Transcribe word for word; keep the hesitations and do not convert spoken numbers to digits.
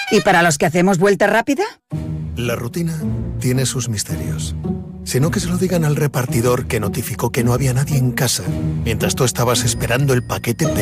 ¿Y para los que hacemos vuelta rápida? La rutina tiene sus misterios. Sino que se lo digan al repartidor que notificó que no había nadie en casa mientras tú estabas esperando el paquete